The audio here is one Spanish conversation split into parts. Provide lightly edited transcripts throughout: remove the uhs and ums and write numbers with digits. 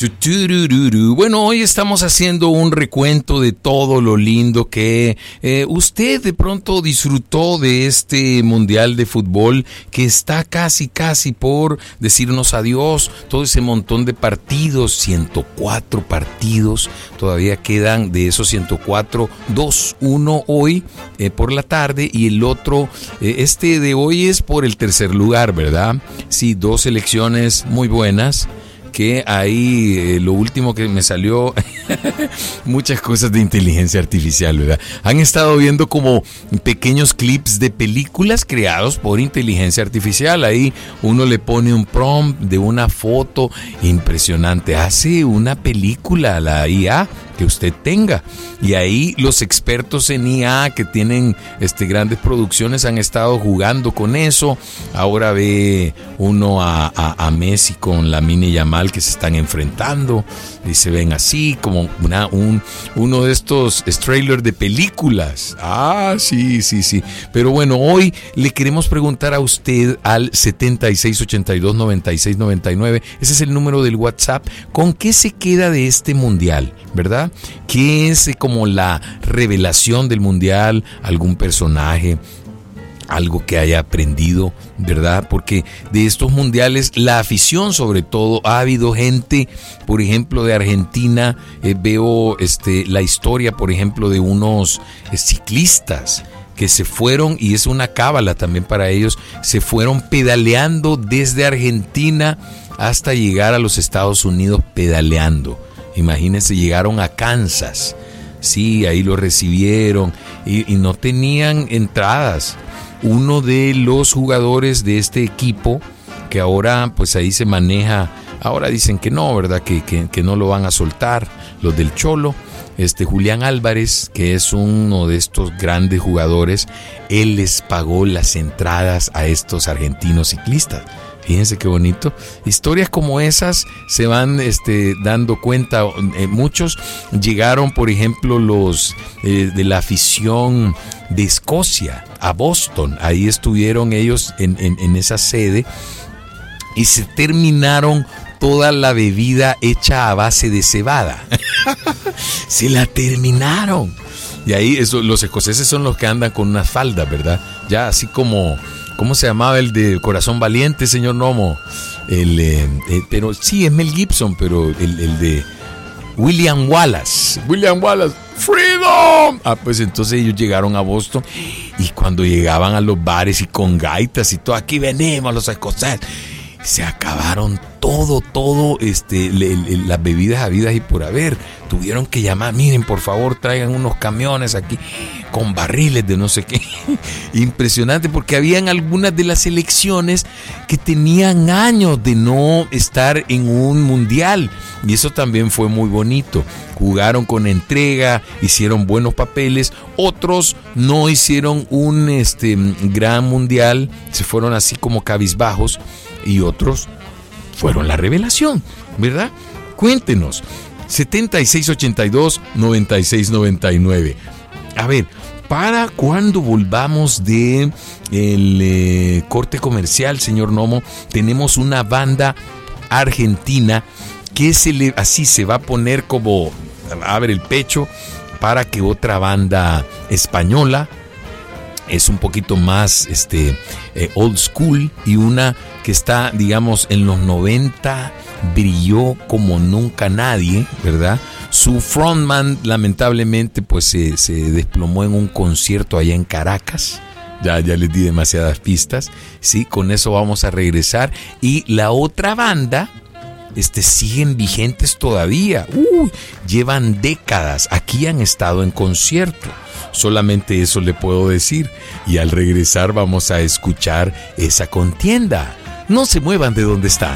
Bueno, hoy estamos haciendo un recuento de todo lo lindo que usted de pronto disfrutó de este Mundial de Fútbol que está casi por decirnos adiós. Todo ese montón de partidos, 104 partidos, todavía quedan de esos 104, 2-1 hoy por la tarde y el otro, este de hoy es por el tercer lugar, ¿verdad? Sí, dos selecciones muy buenas. Que ahí lo último que me salió, muchas cosas de inteligencia artificial, ¿verdad? Han estado viendo como pequeños clips de películas creados por inteligencia artificial. Ahí uno le pone un prompt de una foto impresionante. Hace una película, la IA que usted tenga. Y ahí los expertos en IA que tienen grandes producciones han estado jugando con eso. Ahora ve uno a Messi con Lamine Yamal que se están enfrentando y se ven así como uno de estos trailers de películas. Sí. Pero bueno, hoy le queremos preguntar a usted al 7682-9699. Ese es el número del WhatsApp. ¿Con qué se queda de este mundial? ¿Verdad? ¿Qué es como la revelación del mundial? ¿Algún personaje? Algo que haya aprendido, ¿verdad? Porque de estos mundiales, la afición sobre todo, ha habido gente, por ejemplo, de Argentina, veo la historia, por ejemplo, de unos ciclistas que se fueron, y es una cábala también para ellos, se fueron pedaleando desde Argentina hasta llegar a los Estados Unidos pedaleando. Imagínense, llegaron a Kansas, sí, ahí lo recibieron y no tenían entradas. Uno de los jugadores de este equipo, que ahora pues ahí se maneja, ahora dicen que no, ¿verdad? Que no lo van a soltar, los del Cholo. Julián Álvarez, que es uno de estos grandes jugadores, él les pagó las entradas a estos argentinos ciclistas. Fíjense qué bonito. Historias como esas se van dando cuenta. Muchos llegaron, por ejemplo, los de la afición de Escocia a Boston. Ahí estuvieron ellos en esa sede y se terminaron toda la bebida hecha a base de cebada. Se la terminaron. Y ahí los escoceses son los que andan con unas faldas, ¿verdad? Ya así como... ¿Cómo se llamaba el de Corazón Valiente, señor Nomo? Pero sí, es Mel Gibson, pero el de William Wallace. ¡Freedom! Pues entonces ellos llegaron a Boston y cuando llegaban a los bares y con gaitas y todo, aquí venimos los escoceses, se acabaron todo, las bebidas habidas y por haber. Tuvieron que llamar, miren, por favor, traigan unos camiones aquí con barriles de no sé qué. Impresionante, porque habían algunas de las selecciones que tenían años de no estar en un mundial. Y eso también fue muy bonito. Jugaron con entrega, hicieron buenos papeles. Otros no hicieron un gran mundial, se fueron así como cabizbajos. Y otros fueron la revelación, ¿verdad? Cuéntenos. 7682-9699. A ver, para cuando volvamos de el corte comercial, señor Nomo, tenemos una banda argentina que así se va a poner como abre el pecho para que otra banda española, es un poquito más old school, y una que está, digamos, en los 90 brilló como nunca nadie, ¿verdad? Su frontman lamentablemente pues se desplomó en un concierto allá en Caracas. Ya les di demasiadas pistas. Sí, con eso vamos a regresar. Y la otra banda siguen vigentes todavía. Llevan décadas. Aquí han estado en concierto. Solamente eso le puedo decir. Y al regresar vamos a escuchar esa contienda. No se muevan de donde están.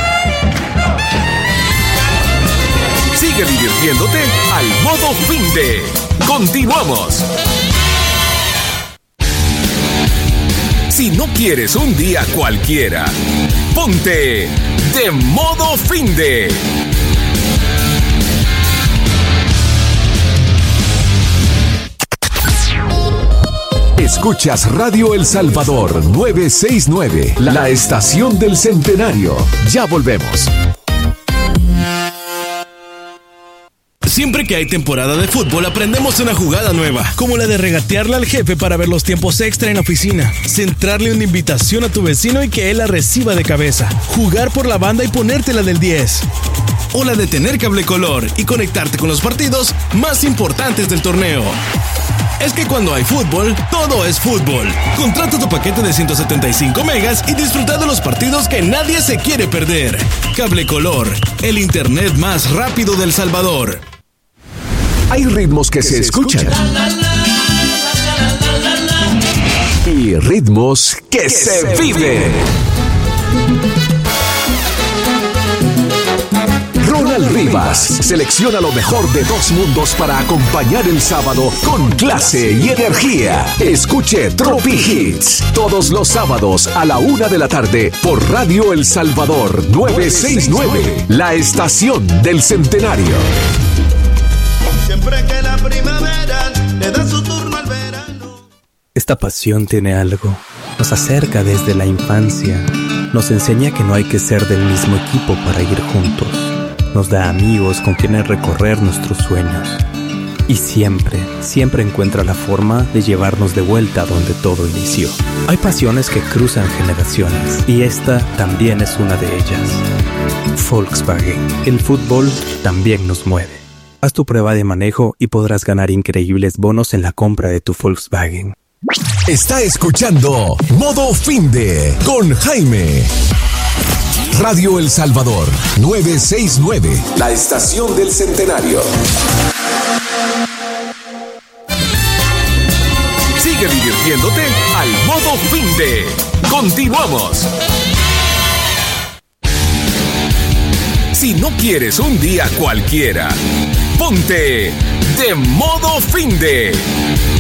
Sigue divirtiéndote al modo finde. Continuamos. Si no quieres un día cualquiera, ponte de modo finde. Escuchas Radio El Salvador 969, la estación del centenario. Ya volvemos. Siempre que hay temporada de fútbol aprendemos una jugada nueva, como la de regatearle al jefe para ver los tiempos extra en la oficina, centrarle una invitación a tu vecino y que él la reciba de cabeza, jugar por la banda y ponértela del 10. O la de tener cable color y conectarte con los partidos más importantes del torneo. Es que cuando hay fútbol, todo es fútbol. Contrata tu paquete de 175 megas y disfruta de los partidos que nadie se quiere perder. Cable Color, el internet más rápido del Salvador. Hay ritmos que se escuchan y ritmos que se viven. Ronald Rivas selecciona lo mejor de dos mundos para acompañar el sábado con clase y energía. Escuche Tropi Hits todos los sábados a la 1 de la tarde por Radio El Salvador 969, la estación del centenario. Siempre que la primavera le da su turno al verano. Esta pasión tiene algo. Nos acerca desde la infancia. Nos enseña que no hay que ser del mismo equipo para ir juntos. Nos da amigos con quienes recorrer nuestros sueños. Y siempre encuentra la forma de llevarnos de vuelta a donde todo inició. Hay pasiones que cruzan generaciones y esta también es una de ellas. Volkswagen. El fútbol también nos mueve. Haz tu prueba de manejo y podrás ganar increíbles bonos en la compra de tu Volkswagen. Está escuchando Modo Finde con Jaime. Radio El Salvador 969, la estación del centenario. Sigue divirtiéndote al Modo Finde. Continuamos. Si no quieres un día cualquiera, ponte de Modo Finde.